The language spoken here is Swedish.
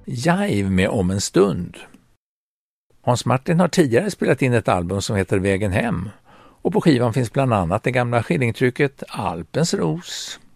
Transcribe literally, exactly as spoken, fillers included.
Jive med Om en stund. Hans Martin har tidigare spelat in ett album som heter Vägen hem och på skivan finns bland annat det gamla skillingtrycket Alpens ros.